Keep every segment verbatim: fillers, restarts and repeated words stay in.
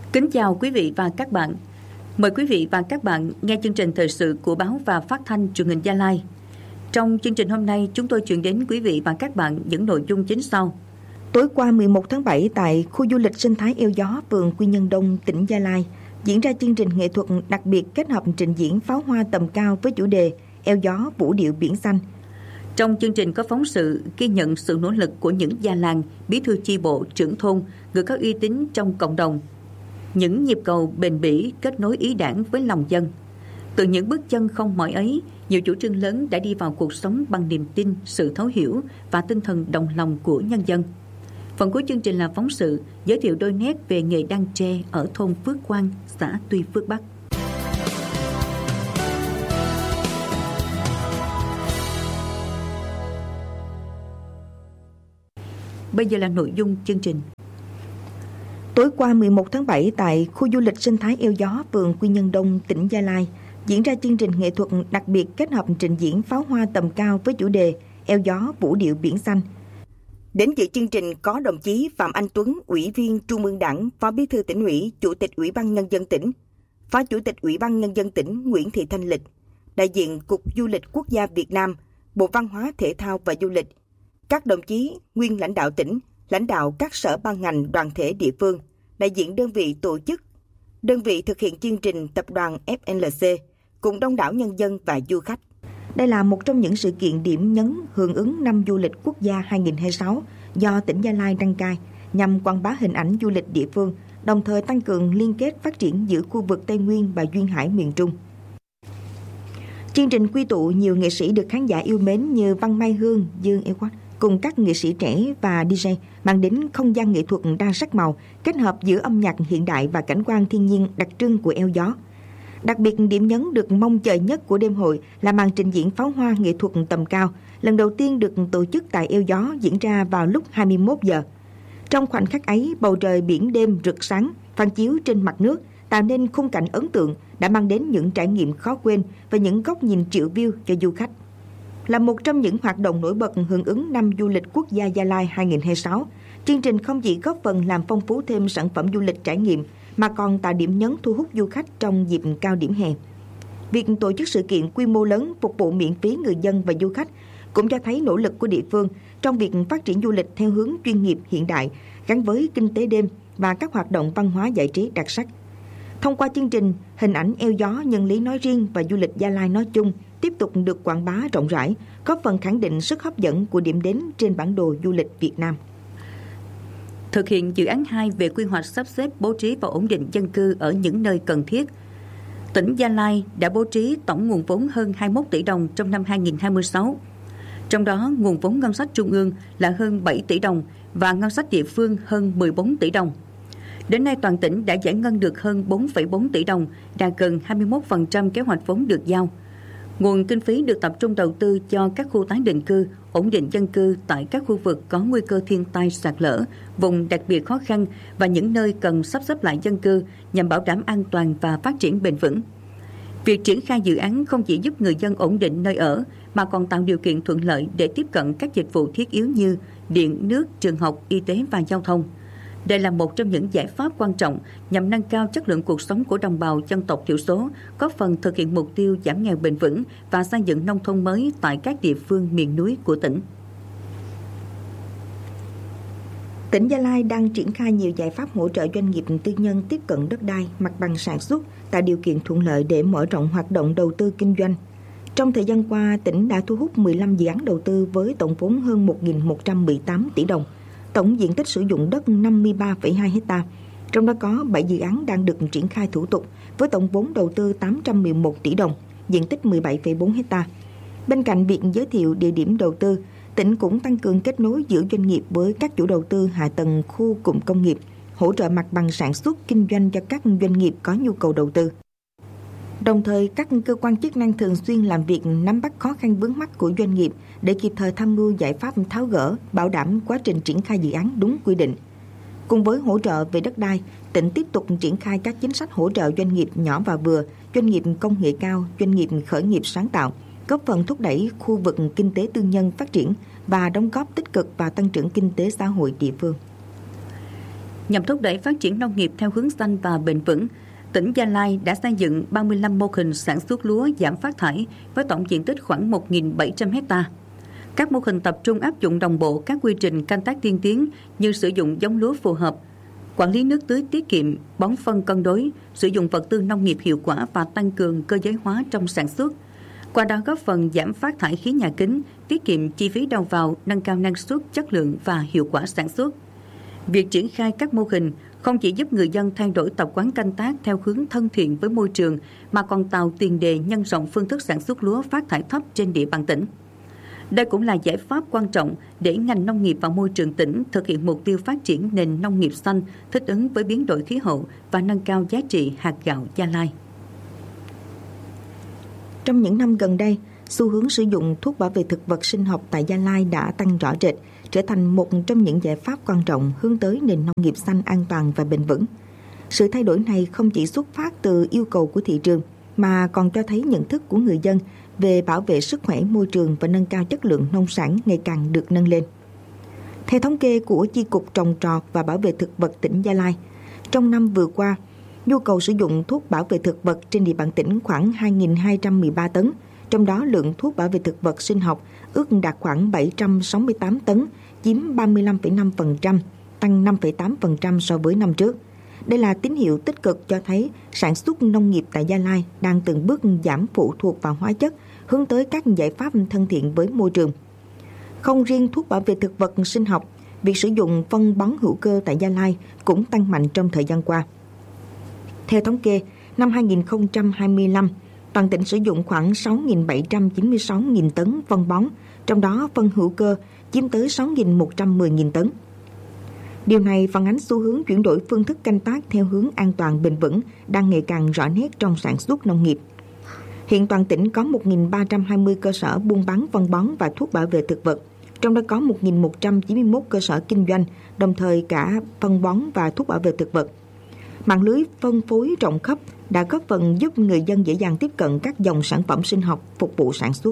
Kính chào quý vị và các bạn. Mời quý vị và các bạn nghe chương trình thời sự của báo và phát thanh truyền hình Gia Lai. Trong chương trình hôm nay, chúng tôi chuyển đến quý vị và các bạn những nội dung chính sau. Tối qua mười một tháng bảy tại khu du lịch sinh thái Eo Gió, phường Quy Nhơn Đông, tỉnh Gia Lai, diễn ra chương trình nghệ thuật đặc biệt kết hợp trình diễn pháo hoa tầm cao với chủ đề Eo Gió vũ điệu biển xanh. Trong chương trình có phóng sự ghi nhận sự nỗ lực của những già làng, bí thư chi bộ, trưởng thôn, người có uy tín trong cộng đồng. Những nhịp cầu bền bỉ kết nối ý đảng với lòng dân. Từ những bước chân không mỏi ấy, nhiều chủ trương lớn đã đi vào cuộc sống bằng niềm tin, sự thấu hiểu và tinh thần đồng lòng của nhân dân. Phần cuối chương trình là phóng sự giới thiệu đôi nét về nghề đan tre ở thôn Phước Quang, xã Tuy Phước Bắc. Bây giờ là nội dung chương trình. Tối qua mười một tháng bảy tại khu du lịch sinh thái Eo Gió, phường Quy Nhơn Đông, tỉnh Gia Lai, diễn ra chương trình nghệ thuật đặc biệt kết hợp trình diễn pháo hoa tầm cao với chủ đề Eo Gió vũ điệu biển xanh. Đến dự chương trình có đồng chí Phạm Anh Tuấn, Ủy viên Trung ương Đảng, Phó Bí thư Tỉnh ủy, Chủ tịch Ủy ban Nhân dân tỉnh, Phó Chủ tịch Ủy ban Nhân dân tỉnh Nguyễn Thị Thanh Lịch, đại diện Cục Du lịch Quốc gia Việt Nam, Bộ Văn hóa Thể thao và Du lịch, các đồng chí nguyên lãnh đạo tỉnh, lãnh đạo các sở ban ngành đoàn thể địa phương, đại diện đơn vị tổ chức, đơn vị thực hiện chương trình tập đoàn ép lờ xê, cùng đông đảo nhân dân và du khách. Đây là một trong những sự kiện điểm nhấn hưởng ứng năm du lịch quốc gia hai không hai sáu do tỉnh Gia Lai đăng cai nhằm quảng bá hình ảnh du lịch địa phương, đồng thời tăng cường liên kết phát triển giữa khu vực Tây Nguyên và Duyên Hải miền Trung. Chương trình quy tụ nhiều nghệ sĩ được khán giả yêu mến như Văn Mai Hương, Dương Ewart, cùng các nghệ sĩ trẻ và đi jay mang đến không gian nghệ thuật đa sắc màu, kết hợp giữa âm nhạc hiện đại và cảnh quan thiên nhiên đặc trưng của Eo Gió. Đặc biệt điểm nhấn được mong chờ nhất của đêm hội là màn trình diễn pháo hoa nghệ thuật tầm cao, lần đầu tiên được tổ chức tại Eo Gió, diễn ra vào lúc hai mươi mốt giờ. Trong khoảnh khắc ấy, bầu trời biển đêm rực sáng, phản chiếu trên mặt nước, tạo nên khung cảnh ấn tượng, đã mang đến những trải nghiệm khó quên và những góc nhìn triệu view cho du khách. Là một trong những hoạt động nổi bật hưởng ứng năm du lịch quốc gia Gia Lai hai không hai sáu, chương trình không chỉ góp phần làm phong phú thêm sản phẩm du lịch trải nghiệm mà còn tạo điểm nhấn thu hút du khách trong dịp cao điểm hè. Việc tổ chức sự kiện quy mô lớn phục vụ miễn phí người dân và du khách cũng cho thấy nỗ lực của địa phương trong việc phát triển du lịch theo hướng chuyên nghiệp hiện đại, gắn với kinh tế đêm và các hoạt động văn hóa giải trí đặc sắc. Thông qua chương trình, hình ảnh Eo Gió Nhân Lý nói riêng và du lịch Gia Lai nói chung tiếp tục được quảng bá rộng rãi, góp phần khẳng định sức hấp dẫn của điểm đến trên bản đồ du lịch Việt Nam. Thực hiện dự án hai về quy hoạch sắp xếp bố trí và ổn định dân cư ở những nơi cần thiết, tỉnh Gia Lai đã bố trí tổng nguồn vốn hơn hai mươi mốt tỷ đồng trong năm hai không hai sáu. Trong đó, nguồn vốn ngân sách trung ương là hơn bảy tỷ đồng và ngân sách địa phương hơn mười bốn tỷ đồng. Đến nay, toàn tỉnh đã giải ngân được hơn bốn phẩy bốn tỷ đồng, đạt gần hai mươi mốt phần trăm kế hoạch vốn được giao. Nguồn kinh phí được tập trung đầu tư cho các khu tái định cư, ổn định dân cư tại các khu vực có nguy cơ thiên tai sạt lở, vùng đặc biệt khó khăn và những nơi cần sắp xếp lại dân cư nhằm bảo đảm an toàn và phát triển bền vững. Việc triển khai dự án không chỉ giúp người dân ổn định nơi ở, mà còn tạo điều kiện thuận lợi để tiếp cận các dịch vụ thiết yếu như điện, nước, trường học, y tế và giao thông. Đây là một trong những giải pháp quan trọng nhằm nâng cao chất lượng cuộc sống của đồng bào dân tộc thiểu số, góp phần thực hiện mục tiêu giảm nghèo bền vững và xây dựng nông thôn mới tại các địa phương miền núi của tỉnh. Tỉnh Gia Lai đang triển khai nhiều giải pháp hỗ trợ doanh nghiệp tư nhân tiếp cận đất đai, mặt bằng sản xuất, tạo điều kiện thuận lợi để mở rộng hoạt động đầu tư kinh doanh. Trong thời gian qua, tỉnh đã thu hút mười lăm dự án đầu tư với tổng vốn hơn một nghìn một trăm mười tám tỷ đồng. Tổng diện tích sử dụng đất năm mươi ba phẩy hai héc ta, trong đó có bảy dự án đang được triển khai thủ tục với tổng vốn đầu tư tám trăm mười một tỷ đồng, diện tích mười bảy phẩy bốn héc ta. Bên cạnh việc giới thiệu địa điểm đầu tư, tỉnh cũng tăng cường kết nối giữa doanh nghiệp với các chủ đầu tư hạ tầng khu cụm công nghiệp, hỗ trợ mặt bằng sản xuất kinh doanh cho các doanh nghiệp có nhu cầu đầu tư. Đồng thời, các cơ quan chức năng thường xuyên làm việc nắm bắt khó khăn vướng mắc của doanh nghiệp để kịp thời tham mưu giải pháp tháo gỡ, bảo đảm quá trình triển khai dự án đúng quy định. Cùng với hỗ trợ về đất đai, tỉnh tiếp tục triển khai các chính sách hỗ trợ doanh nghiệp nhỏ và vừa, doanh nghiệp công nghệ cao, doanh nghiệp khởi nghiệp sáng tạo, góp phần thúc đẩy khu vực kinh tế tư nhân phát triển và đóng góp tích cực vào tăng trưởng kinh tế xã hội địa phương. Nhằm thúc đẩy phát triển nông nghiệp theo hướng xanh và bền vững, tỉnh Gia Lai đã xây dựng ba mươi lăm mô hình sản xuất lúa giảm phát thải với tổng diện tích khoảng một nghìn bảy trăm hectare. Các mô hình tập trung áp dụng đồng bộ các quy trình canh tác tiên tiến như sử dụng giống lúa phù hợp, quản lý nước tưới tiết kiệm, bón phân cân đối, sử dụng vật tư nông nghiệp hiệu quả và tăng cường cơ giới hóa trong sản xuất. Qua đó góp phần giảm phát thải khí nhà kính, tiết kiệm chi phí đầu vào, nâng cao năng suất, chất lượng và hiệu quả sản xuất. Việc triển khai các mô hình không chỉ giúp người dân thay đổi tập quán canh tác theo hướng thân thiện với môi trường, mà còn tạo tiền đề nhân rộng phương thức sản xuất lúa phát thải thấp trên địa bàn tỉnh. Đây cũng là giải pháp quan trọng để ngành nông nghiệp và môi trường tỉnh thực hiện mục tiêu phát triển nền nông nghiệp xanh, thích ứng với biến đổi khí hậu và nâng cao giá trị hạt gạo Gia Lai. Trong những năm gần đây, xu hướng sử dụng thuốc bảo vệ thực vật sinh học tại Gia Lai đã tăng rõ rệt, trở thành một trong những giải pháp quan trọng hướng tới nền nông nghiệp xanh an toàn và bền vững. Sự thay đổi này không chỉ xuất phát từ yêu cầu của thị trường, mà còn cho thấy nhận thức của người dân về bảo vệ sức khỏe môi trường và nâng cao chất lượng nông sản ngày càng được nâng lên. Theo thống kê của Chi cục Trồng trọt và Bảo vệ thực vật tỉnh Gia Lai, trong năm vừa qua, nhu cầu sử dụng thuốc bảo vệ thực vật trên địa bàn tỉnh khoảng hai nghìn hai trăm mười ba tấn, trong đó lượng thuốc bảo vệ thực vật sinh học ước đạt khoảng bảy trăm sáu mươi tám tấn, chiếm ba mươi lăm phẩy năm phần trăm, tăng năm phẩy tám phần trăm so với năm trước. Đây là tín hiệu tích cực cho thấy sản xuất nông nghiệp tại Gia Lai đang từng bước giảm phụ thuộc vào hóa chất, hướng tới các giải pháp thân thiện với môi trường. Không riêng thuốc bảo vệ thực vật sinh học, việc sử dụng phân bón hữu cơ tại Gia Lai cũng tăng mạnh trong thời gian qua. Theo thống kê, năm hai nghìn không trăm hai mươi lăm, toàn tỉnh sử dụng khoảng sáu nghìn bảy trăm chín mươi sáu nghìn tấn phân bón, trong đó phân hữu cơ chiếm tới sáu nghìn một trăm mười nghìn tấn. Điều này phản ánh xu hướng chuyển đổi phương thức canh tác theo hướng an toàn bền vững đang ngày càng rõ nét trong sản xuất nông nghiệp. Hiện toàn tỉnh có một nghìn ba trăm hai mươi cơ sở buôn bán phân bón và thuốc bảo vệ thực vật, trong đó có một nghìn một trăm chín mươi mốt cơ sở kinh doanh, đồng thời cả phân bón và thuốc bảo vệ thực vật. Mạng lưới phân phối rộng khắp đã góp phần giúp người dân dễ dàng tiếp cận các dòng sản phẩm sinh học phục vụ sản xuất.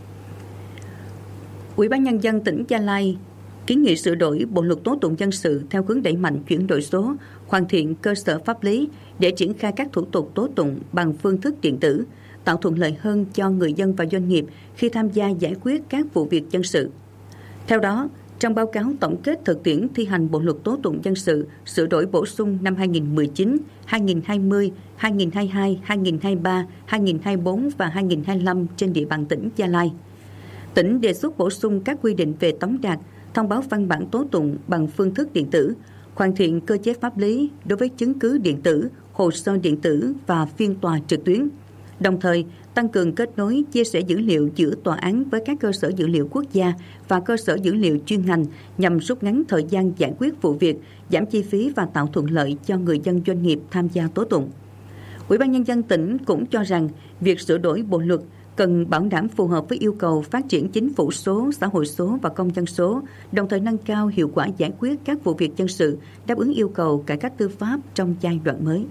Ủy ban Nhân dân tỉnh Gia Lai kiến nghị sửa đổi Bộ luật tố tụng dân sự theo hướng đẩy mạnh chuyển đổi số, hoàn thiện cơ sở pháp lý để triển khai các thủ tục tố tụng bằng phương thức điện tử, tạo thuận lợi hơn cho người dân và doanh nghiệp khi tham gia giải quyết các vụ việc dân sự. Theo đó, trong báo cáo tổng kết thực tiễn thi hành Bộ luật tố tụng dân sự sửa đổi bổ sung năm hai nghìn không trăm mười chín, hai nghìn không trăm hai mươi, hai nghìn không trăm hai mươi hai, hai nghìn không trăm hai mươi ba, hai nghìn không trăm hai mươi bốn và hai nghìn không trăm hai mươi lăm trên địa bàn tỉnh Gia Lai, tỉnh đề xuất bổ sung các quy định về tống đạt, thông báo văn bản tố tụng bằng phương thức điện tử, hoàn thiện cơ chế pháp lý đối với chứng cứ điện tử, hồ sơ điện tử và phiên tòa trực tuyến. Đồng thời, tăng cường kết nối, chia sẻ dữ liệu giữa tòa án với các cơ sở dữ liệu quốc gia và cơ sở dữ liệu chuyên ngành nhằm rút ngắn thời gian giải quyết vụ việc, giảm chi phí và tạo thuận lợi cho người dân doanh nghiệp tham gia tố tụng. Ủy ban Nhân dân tỉnh cũng cho rằng việc sửa đổi bộ luật cần bảo đảm phù hợp với yêu cầu phát triển chính phủ số, xã hội số và công dân số, đồng thời nâng cao hiệu quả giải quyết các vụ việc dân sự, đáp ứng yêu cầu cải cách tư pháp trong giai đoạn mới.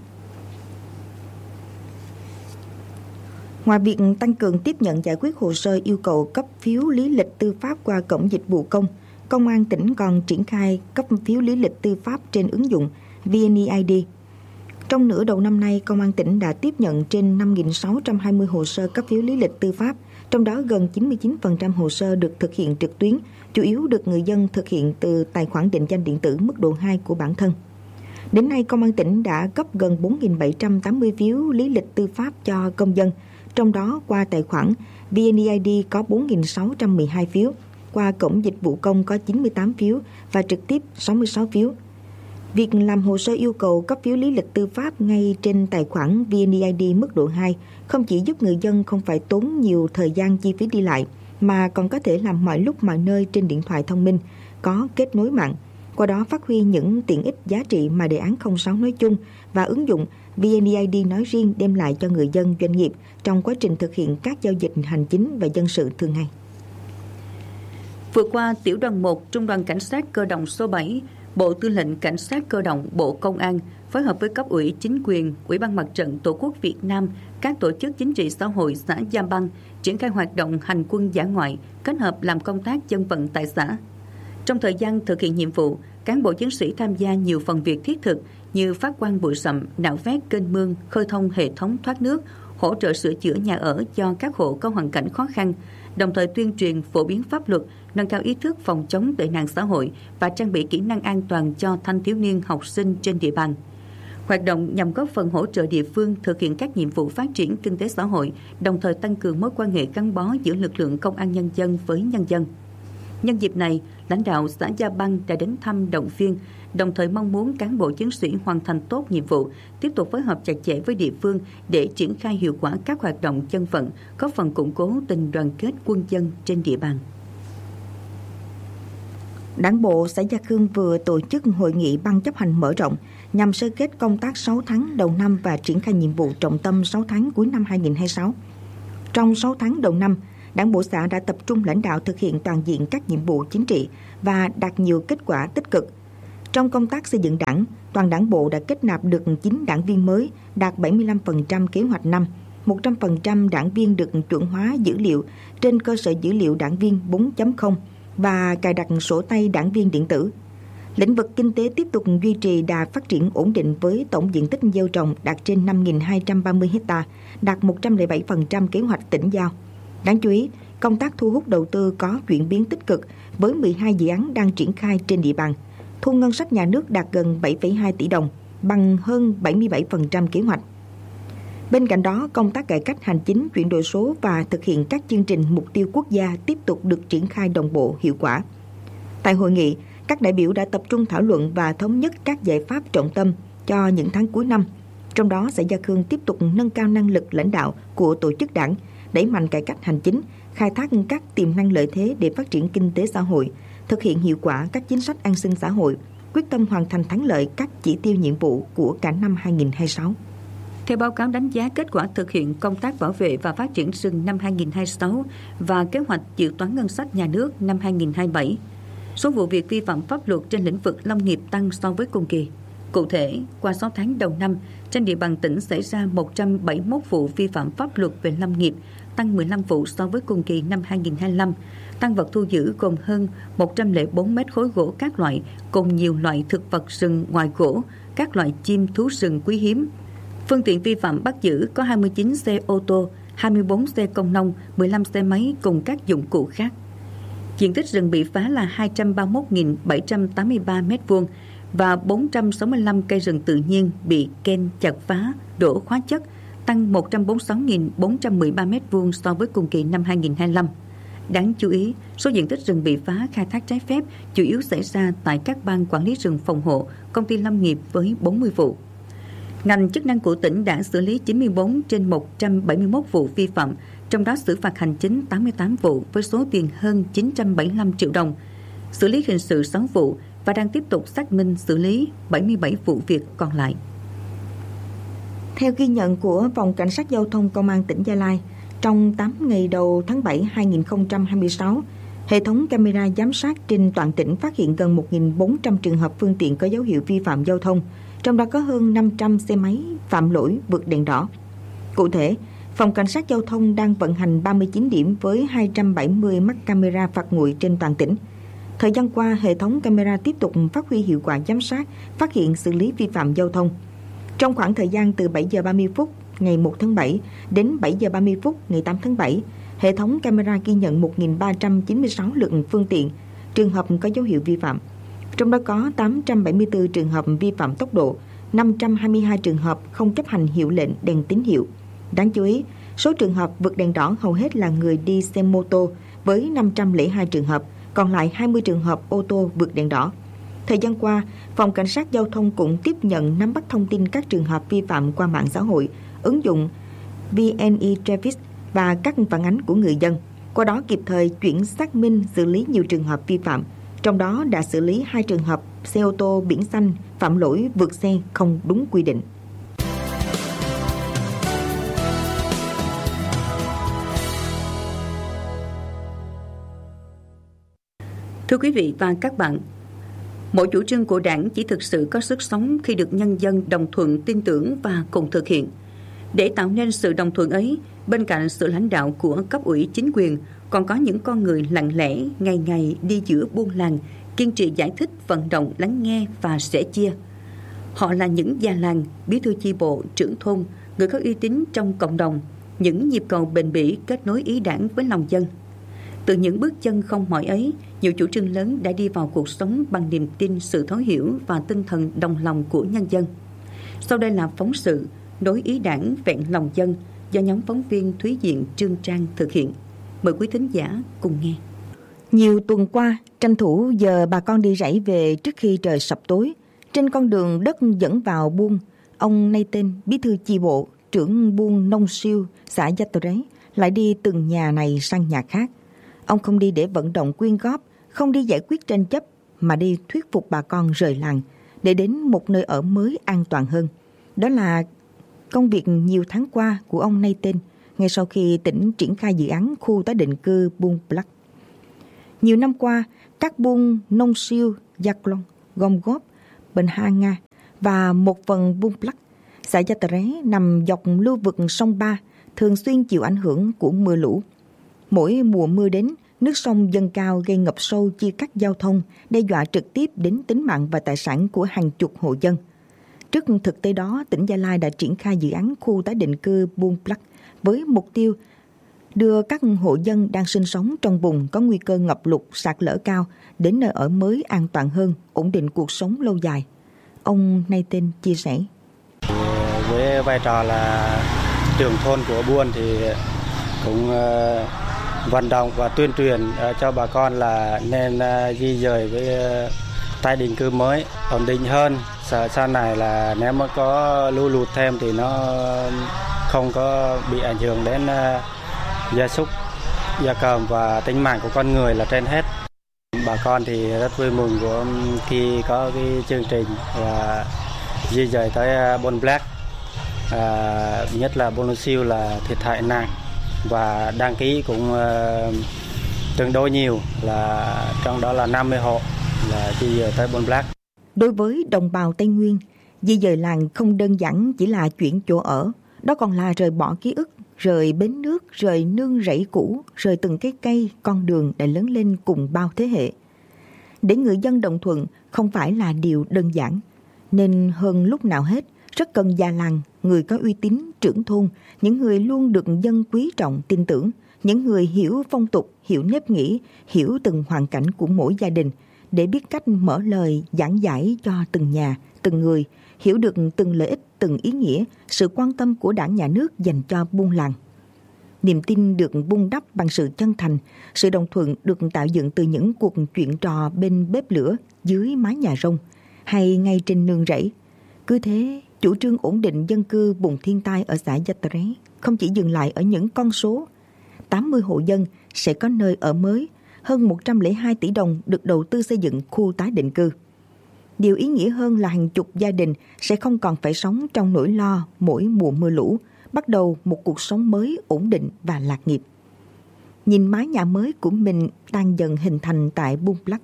Ngoài việc tăng cường tiếp nhận giải quyết hồ sơ yêu cầu cấp phiếu lý lịch tư pháp qua cổng dịch vụ công, Công an tỉnh còn triển khai cấp phiếu lý lịch tư pháp trên ứng dụng vê en e i đê. Trong nửa đầu năm nay, Công an tỉnh đã tiếp nhận trên năm nghìn sáu trăm hai mươi hồ sơ cấp phiếu lý lịch tư pháp, trong đó gần chín mươi chín phần trăm hồ sơ được thực hiện trực tuyến, chủ yếu được người dân thực hiện từ tài khoản định danh điện tử mức độ hai của bản thân. Đến nay, Công an tỉnh đã cấp gần bốn nghìn bảy trăm tám mươi phiếu lý lịch tư pháp cho công dân, trong đó qua tài khoản vê en e i đê có bốn nghìn sáu trăm mười hai phiếu, qua cổng dịch vụ công có chín mươi tám phiếu và trực tiếp sáu mươi sáu phiếu. Việc làm hồ sơ yêu cầu cấp phiếu lý lịch tư pháp ngay trên tài khoản vê en e i đê mức độ hai không chỉ giúp người dân không phải tốn nhiều thời gian chi phí đi lại, mà còn có thể làm mọi lúc mọi nơi trên điện thoại thông minh, có kết nối mạng, qua đó phát huy những tiện ích giá trị mà đề án không sáu nói chung và ứng dụng vê en e i đê nói riêng đem lại cho người dân doanh nghiệp trong quá trình thực hiện các giao dịch hành chính và dân sự thường ngày. Vừa qua, Tiểu đoàn một Trung đoàn Cảnh sát Cơ động số bảy, Bộ Tư lệnh Cảnh sát Cơ động Bộ Công an phối hợp với cấp ủy chính quyền, Ủy ban Mặt trận Tổ quốc Việt Nam, các tổ chức chính trị xã hội xã Gia Băng triển khai hoạt động hành quân dã ngoại kết hợp làm công tác dân vận tại xã. Trong thời gian thực hiện nhiệm vụ, cán bộ chiến sĩ tham gia nhiều phần việc thiết thực như phát quang bụi rậm, nạo vét kênh mương, khơi thông hệ thống thoát nước, hỗ trợ sửa chữa nhà ở cho các hộ có hoàn cảnh khó khăn, đồng thời tuyên truyền phổ biến pháp luật, nâng cao ý thức phòng chống tệ nạn xã hội và trang bị kỹ năng an toàn cho thanh thiếu niên học sinh trên địa bàn. Hoạt động nhằm góp phần hỗ trợ địa phương thực hiện các nhiệm vụ phát triển kinh tế xã hội, đồng thời tăng cường mối quan hệ gắn bó giữa lực lượng công an nhân dân với nhân dân. Nhân dịp này, lãnh đạo xã Gia Băng đã đến thăm động viên, đồng thời mong muốn cán bộ chiến sĩ hoàn thành tốt nhiệm vụ, tiếp tục phối hợp chặt chẽ với địa phương để triển khai hiệu quả các hoạt động dân vận, góp phần củng cố tình đoàn kết quân dân trên địa bàn. Đảng bộ xã Gia Khương vừa tổ chức hội nghị ban chấp hành mở rộng nhằm sơ kết công tác sáu tháng đầu năm và triển khai nhiệm vụ trọng tâm sáu tháng cuối năm hai nghìn không trăm hai mươi sáu. Trong sáu tháng đầu năm, Đảng bộ xã đã tập trung lãnh đạo thực hiện toàn diện các nhiệm vụ chính trị và đạt nhiều kết quả tích cực. Trong công tác xây dựng đảng, toàn đảng bộ đã kết nạp được chín đảng viên mới, đạt bảy mươi lăm phần trăm kế hoạch năm, một trăm phần trăm đảng viên được chuẩn hóa dữ liệu trên cơ sở dữ liệu đảng viên bốn chấm không và cài đặt sổ tay đảng viên điện tử. Lĩnh vực kinh tế tiếp tục duy trì đà phát triển ổn định với tổng diện tích gieo trồng đạt trên năm nghìn hai trăm ba mươi ha, đạt một trăm lẻ bảy phần trăm kế hoạch tỉnh giao. Đáng chú ý, công tác thu hút đầu tư có chuyển biến tích cực với mười hai dự án đang triển khai trên địa bàn. Thu ngân sách nhà nước đạt gần bảy phẩy hai tỷ đồng, bằng hơn bảy mươi bảy phần trăm kế hoạch. Bên cạnh đó, công tác cải cách hành chính, chuyển đổi số và thực hiện các chương trình mục tiêu quốc gia tiếp tục được triển khai đồng bộ, hiệu quả. Tại hội nghị, các đại biểu đã tập trung thảo luận và thống nhất các giải pháp trọng tâm cho những tháng cuối năm. Trong đó, xã Gia Khương tiếp tục nâng cao năng lực lãnh đạo của tổ chức đảng, đẩy mạnh cải cách hành chính, khai thác các tiềm năng lợi thế để phát triển kinh tế xã hội, thực hiện hiệu quả các chính sách an sinh xã hội, quyết tâm hoàn thành thắng lợi các chỉ tiêu nhiệm vụ của cả năm hai nghìn không trăm hai mươi sáu. Theo báo cáo đánh giá kết quả thực hiện công tác bảo vệ và phát triển rừng năm hai nghìn không trăm hai mươi sáu và kế hoạch dự toán ngân sách nhà nước năm hai nghìn không trăm hai mươi bảy, số vụ việc vi phạm pháp luật trên lĩnh vực lâm nghiệp tăng so với cùng kỳ. Cụ thể, qua sáu tháng đầu năm, trên địa bàn tỉnh xảy ra một trăm bảy mươi mốt vụ vi phạm pháp luật về lâm nghiệp, tăng mười lăm vụ so với cùng kỳ năm hai nghìn không trăm hai mươi lăm. Tang vật thu giữ gồm hơn một trăm lẻ bốn mét khối gỗ các loại, cùng nhiều loại thực vật rừng ngoài gỗ, các loại chim thú rừng quý hiếm. Phương tiện vi phạm bắt giữ có hai mươi chín xe ô tô, hai mươi bốn xe công nông, mười lăm xe máy cùng các dụng cụ khác. Diện tích rừng bị phá là hai trăm ba mươi mốt nghìn bảy trăm tám mươi ba mét vuông và bốn trăm sáu mươi lăm cây rừng tự nhiên bị kên chặt phá, đổ hóa chất, tăng một trăm bốn mươi sáu nghìn bốn trăm mười ba mét vuông so với cùng kỳ năm hai nghìn không trăm hai mươi lăm. Đáng chú ý, số diện tích rừng bị phá khai thác trái phép chủ yếu xảy ra tại các ban quản lý rừng phòng hộ, công ty lâm nghiệp với bốn mươi vụ. Ngành chức năng của tỉnh đã xử lý chín mươi bốn trên một trăm bảy mươi mốt vụ vi phạm, trong đó xử phạt hành chính tám mươi tám vụ với số tiền hơn chín trăm bảy mươi lăm triệu đồng, xử lý hình sự sáu vụ và đang tiếp tục xác minh xử lý bảy mươi bảy vụ việc còn lại. Theo ghi nhận của Phòng Cảnh sát Giao thông Công an tỉnh Gia Lai, trong tám ngày đầu tháng bảy hai nghìn không trăm hai mươi sáu, hệ thống camera giám sát trên toàn tỉnh phát hiện gần một nghìn bốn trăm trường hợp phương tiện có dấu hiệu vi phạm giao thông, trong đó có hơn năm trăm xe máy phạm lỗi vượt đèn đỏ. Cụ thể, Phòng Cảnh sát Giao thông đang vận hành ba mươi chín điểm với hai trăm bảy mươi mắt camera phạt nguội trên toàn tỉnh. Thời gian qua, hệ thống camera tiếp tục phát huy hiệu quả giám sát, phát hiện xử lý vi phạm giao thông. Trong khoảng thời gian từ bảy giờ ba mươi phút ngày một tháng bảy đến bảy giờ ba mươi phút ngày tám tháng bảy, hệ thống camera ghi nhận một nghìn ba trăm chín mươi sáu lượt phương tiện, trường hợp có dấu hiệu vi phạm. Trong đó có tám trăm bảy mươi tư trường hợp vi phạm tốc độ, năm trăm hai mươi hai trường hợp không chấp hành hiệu lệnh đèn tín hiệu. Đáng chú ý, số trường hợp vượt đèn đỏ hầu hết là người đi xe mô tô với năm trăm lẻ hai trường hợp, còn lại hai mươi trường hợp ô tô vượt đèn đỏ. Thời gian qua, Phòng Cảnh sát Giao thông cũng tiếp nhận nắm bắt thông tin các trường hợp vi phạm qua mạng xã hội, ứng dụng vê en e Traffic và các phản ánh của người dân. Qua đó kịp thời chuyển xác minh xử lý nhiều trường hợp vi phạm, trong đó đã xử lý hai trường hợp xe ô tô biển xanh phạm lỗi vượt xe không đúng quy định. Thưa quý vị và các bạn, mỗi chủ trương của Đảng chỉ thực sự có sức sống khi được nhân dân đồng thuận, tin tưởng và cùng thực hiện. Để tạo nên sự đồng thuận ấy, bên cạnh sự lãnh đạo của cấp ủy chính quyền, còn có những con người lặng lẽ, ngày ngày đi giữa buôn làng, kiên trì giải thích, vận động, lắng nghe và sẻ chia. Họ là những già làng, bí thư chi bộ, trưởng thôn, người có uy tín trong cộng đồng, những nhịp cầu bền bỉ kết nối ý đảng với lòng dân. Từ những bước chân không mỏi ấy, nhiều chủ trương lớn đã đi vào cuộc sống bằng niềm tin, sự thấu hiểu và tinh thần đồng lòng của nhân dân. Sau đây là phóng sự Nối ý đảng vẹn lòng dân do nhóm phóng viên Thúy Diện, Trương Trang thực hiện. Mời quý thính giả cùng nghe. Nhiều tuần qua, tranh thủ giờ bà con đi rẫy về trước khi trời sập tối. Trên con đường đất dẫn vào buôn, ông Nathan, bí thư chi bộ, trưởng buôn Nông Siêu, xã Gia Tờ Rấy, lại đi từng nhà này sang nhà khác. Ông không đi để vận động quyên góp, không đi giải quyết tranh chấp, mà đi thuyết phục bà con rời làng để đến một nơi ở mới an toàn hơn. Đó là công việc nhiều tháng qua của ông Nathan ngay sau khi tỉnh triển khai dự án khu tái định cư Buôn Plắc. Nhiều năm qua, các buôn Nông Siêu, Gia Klong, Gom Góp, Bình Ha Nga và một phần Buôn Plắc, xã Gia Tờ Ré nằm dọc lưu vực sông Ba, thường xuyên chịu ảnh hưởng của mưa lũ. Mỗi mùa mưa đến, nước sông dâng cao gây ngập sâu, chia cắt giao thông, đe dọa trực tiếp đến tính mạng và tài sản của hàng chục hộ dân. Trước thực tế đó, tỉnh Gia Lai đã triển khai dự án khu tái định cư Buôn Plắc với mục tiêu đưa các hộ dân đang sinh sống trong vùng có nguy cơ ngập lụt, sạt lở cao đến nơi ở mới an toàn hơn, ổn định cuộc sống lâu dài. Ông Nathan chia sẻ. Với vai trò là trưởng thôn của buôn thì cũng uh, vận động và tuyên truyền uh, cho bà con là nên uh, di dời với uh, tái định cư mới ổn định hơn. Sợ sau này là nếu mà có lũ lụt thêm thì nó không có bị ảnh hưởng đến uh, gia súc, gia cầm và tính mạng của con người là trên hết. Bà con thì rất vui mừng của khi có cái chương trình và di dời tới Buôn Plắc, à, nhất là Buôn Siêu là thiệt hại nặng và đăng ký cũng uh, tương đối nhiều, là trong đó là năm mươi hộ là di dời tới Buôn Plắc. Đối với đồng bào Tây Nguyên, di dời làng không đơn giản chỉ là chuyển chỗ ở, đó còn là rời bỏ ký ức, rời bến nước, rời nương rẫy cũ, rời từng cái cây, con đường đã lớn lên cùng bao thế hệ. Để người dân đồng thuận không phải là điều đơn giản, nên hơn lúc nào hết, rất cần già làng, người có uy tín, trưởng thôn, những người luôn được dân quý trọng, tin tưởng, những người hiểu phong tục, hiểu nếp nghĩ, hiểu từng hoàn cảnh của mỗi gia đình, để biết cách mở lời giảng giải cho từng nhà, từng người, hiểu được từng lợi ích, từng ý nghĩa, sự quan tâm của Đảng, Nhà nước dành cho buôn làng. Niềm tin được vun đắp bằng sự chân thành, sự đồng thuận được tạo dựng từ những cuộc chuyện trò bên bếp lửa, dưới mái nhà rông, hay ngay trên nương rẫy. Cứ thế, chủ trương ổn định dân cư vùng thiên tai ở xã Gia Tờ Ré không chỉ dừng lại ở những con số. tám mươi hộ dân sẽ có nơi ở mới, hơn một trăm lẻ hai tỷ đồng được đầu tư xây dựng khu tái định cư. Điều ý nghĩa hơn là hàng chục gia đình sẽ không còn phải sống trong nỗi lo mỗi mùa mưa lũ, bắt đầu một cuộc sống mới ổn định và lạc nghiệp. Nhìn mái nhà mới của mình đang dần hình thành tại Buôn Plắc,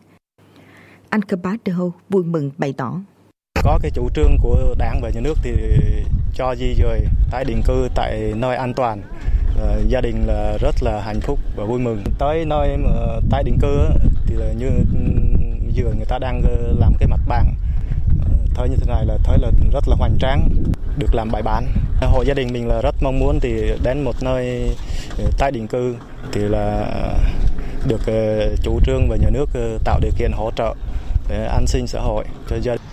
anh Kabat Deho vui mừng bày tỏ. Có cái chủ trương của Đảng và Nhà nước thì cho di dời tái định cư tại nơi an toàn. Uh, gia đình là rất là hạnh phúc và vui mừng. Tới nơi mà tái định cư thì là như vừa người ta đang làm cái mặt bằng, thấy như thế này là thấy là rất là hoành tráng, được làm bài bản. Hộ gia đình mình là rất mong muốn thì đến một nơi tái định cư thì là được chủ trương và nhà nước tạo điều kiện hỗ trợ để an sinh xã hội cho gia đình.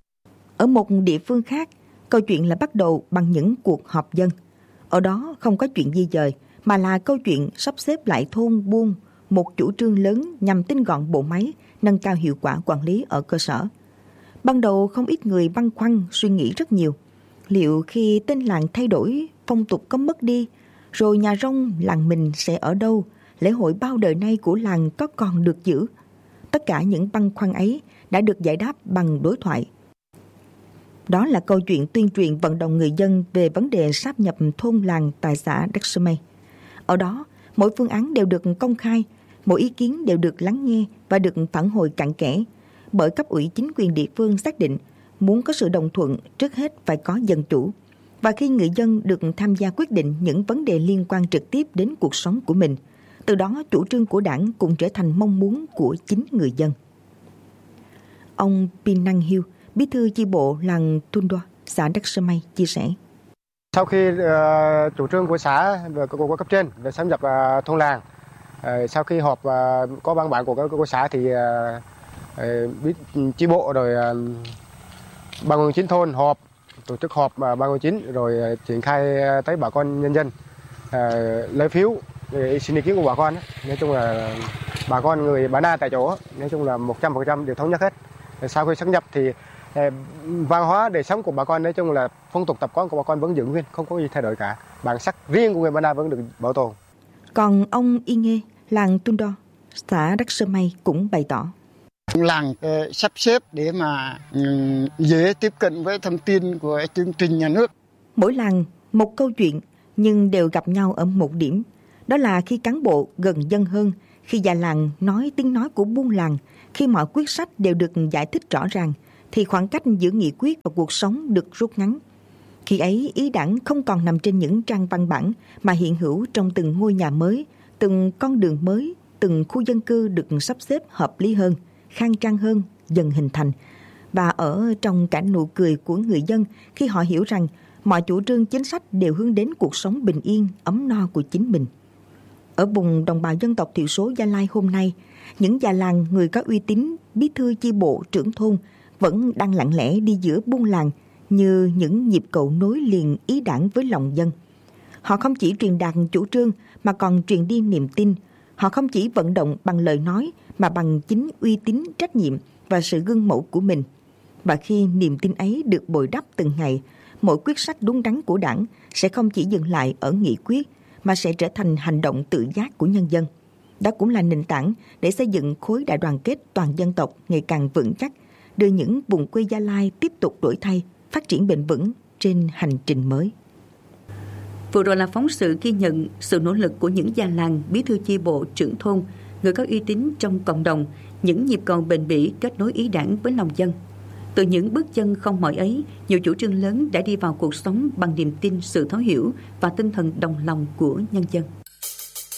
Ở một địa phương khác, câu chuyện là bắt đầu bằng những cuộc họp dân. Ở đó không có chuyện di dời, mà là câu chuyện sắp xếp lại thôn buôn, một chủ trương lớn nhằm tinh gọn bộ máy, nâng cao hiệu quả quản lý ở cơ sở. Ban đầu không ít người băn khoăn suy nghĩ rất nhiều. Liệu khi tên làng thay đổi, phong tục có mất đi, rồi nhà rông làng mình sẽ ở đâu? Lễ hội bao đời nay của làng có còn được giữ? Tất cả những băn khoăn ấy đã được giải đáp bằng đối thoại. Đó là câu chuyện tuyên truyền vận động người dân về vấn đề sáp nhập thôn làng tại xã Đắc Sơ Mây. Ở đó, mỗi phương án đều được công khai, mỗi ý kiến đều được lắng nghe và được phản hồi cặn kẽ. Bởi cấp ủy chính quyền địa phương xác định muốn có sự đồng thuận, trước hết phải có dân chủ. Và khi người dân được tham gia quyết định những vấn đề liên quan trực tiếp đến cuộc sống của mình, từ đó chủ trương của Đảng cũng trở thành mong muốn của chính người dân. Ông Pin Năng Hiu, bí thư chi bộ làng Tundua, xã Đắc Sơ Mây chia sẻ. Sau khi uh, chủ trương của xã và của cấp trên về sáp nhập uh, thôn làng, uh, sau khi họp uh, có văn bản của của xã thì uh, bí uh, chi bộ rồi uh, ban quân chính thôn họp, tổ chức họp uh, ban quân chính rồi uh, triển khai uh, tới bà con nhân dân uh, lấy phiếu để xin ý kiến của bà con. Nói chung là bà con người Ba Na tại chỗ, nói chung là một trăm phần trăm đều thống nhất hết. Sau khi sáp nhập thì văn hóa đời sống của bà con, nói chung là phong tục tập quán của bà con vẫn giữ nguyên, không có gì thay đổi cả. Bản sắc riêng của người Ba Na vẫn được bảo tồn. Còn ông Y Nghê, làng Tundua, xã Đắc Sơ Mây cũng bày tỏ. Làng uh, sắp xếp để mà um, dễ tiếp cận với thông tin của chương trình nhà nước. Mỗi làng một câu chuyện nhưng đều gặp nhau ở một điểm. Đó là khi cán bộ gần dân hơn, khi già làng nói tiếng nói của buôn làng, khi mọi quyết sách đều được giải thích rõ ràng, thì khoảng cách giữa nghị quyết và cuộc sống được rút ngắn. Khi ấy, ý đảng không còn nằm trên những trang văn bản mà hiện hữu trong từng ngôi nhà mới, từng con đường mới, từng khu dân cư được sắp xếp hợp lý hơn, khang trang hơn dần hình thành. Và ở trong cả nụ cười của người dân khi họ hiểu rằng mọi chủ trương chính sách đều hướng đến cuộc sống bình yên, ấm no của chính mình. Ở vùng đồng bào dân tộc thiểu số Gia Lai hôm nay, những già làng, người có uy tín, bí thư chi bộ, trưởng thôn vẫn đang lặng lẽ đi giữa buôn làng như những nhịp cầu nối liền ý đảng với lòng dân. Họ không chỉ truyền đạt chủ trương mà còn truyền đi niềm tin. Họ không chỉ vận động bằng lời nói mà bằng chính uy tín, trách nhiệm và sự gương mẫu của mình. Và khi niềm tin ấy được bồi đắp từng ngày, mỗi quyết sách đúng đắn của đảng sẽ không chỉ dừng lại ở nghị quyết mà sẽ trở thành hành động tự giác của nhân dân. Đó cũng là nền tảng để xây dựng khối đại đoàn kết toàn dân tộc ngày càng vững chắc, đưa những vùng quê Gia Lai tiếp tục đổi thay, phát triển bền vững trên hành trình mới. Vừa rồi là phóng sự ghi nhận sự nỗ lực của những già làng, bí thư chi bộ, trưởng thôn, người có uy tín trong cộng đồng, những nhịp cầu bền bỉ kết nối ý đảng với lòng dân. Từ những bước chân không mỏi ấy, nhiều chủ trương lớn đã đi vào cuộc sống bằng niềm tin, sự thấu hiểu và tinh thần đồng lòng của nhân dân.